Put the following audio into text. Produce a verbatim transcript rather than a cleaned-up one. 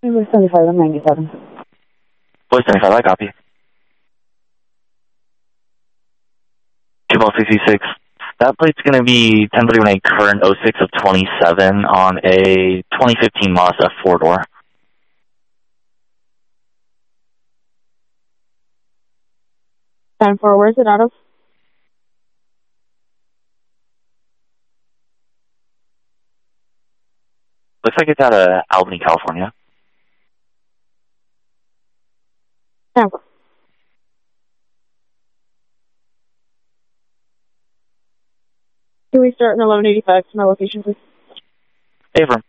English seventy-five, I'm ninety-seven. Voice seventy-five, I copy. two ball sixty-six. That plate's going to be ten thirty-one A current oh six of twenty-seven on a twenty fifteen Mazda four-door. ten four, where's it out of? Looks like it's out of Albany, California. ten four. Can we start in eleven eighty-five to my location, please? Affirm.